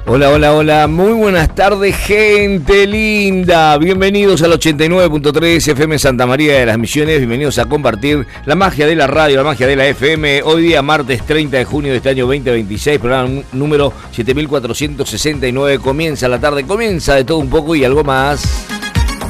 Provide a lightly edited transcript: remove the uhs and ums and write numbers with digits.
Hola, hola, hola, muy buenas tardes, gente linda. Bienvenidos al 89.3 FM Santa María de las Misiones. Bienvenidos a compartir la magia de la radio, la magia de la FM. Hoy día, martes 30 de junio de este año 2026, programa número 7469. Comienza la tarde, comienza de todo un poco y algo más.